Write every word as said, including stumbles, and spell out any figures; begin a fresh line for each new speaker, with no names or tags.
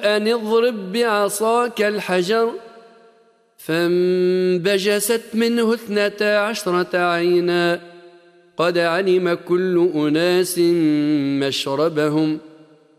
أن اضرب بعصاك الحجر فانبجست منه اثنتا عشرة عينا قد علم كل أناس مشربهم